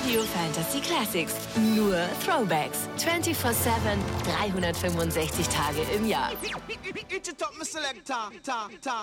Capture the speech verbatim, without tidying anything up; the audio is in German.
Radio Fantasy Classics. Nur Throwbacks. vierundzwanzig sieben, dreihundertfünfundsechzig Tage im Jahr.